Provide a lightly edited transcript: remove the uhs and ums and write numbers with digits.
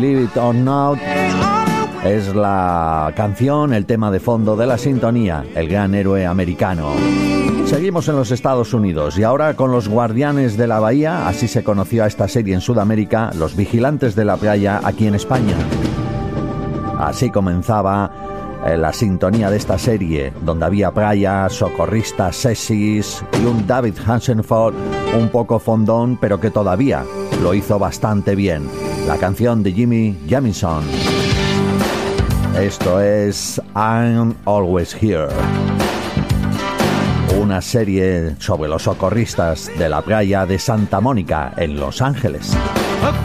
Believe It or Not es la canción, el tema de fondo de la sintonía, El gran héroe americano. Seguimos en los Estados Unidos y ahora con Los Guardianes de la Bahía, así se conoció a esta serie en Sudamérica, Los Vigilantes de la Playa aquí en España. Así comenzaba la sintonía de esta serie, donde había playas, socorristas sexys y un David Hasselhoff un poco fondón, pero que todavía lo hizo bastante bien. La canción de Jimmy Jamison. Esto es I'm Always Here. Una serie sobre los socorristas de la playa de Santa Mónica, en Los Ángeles.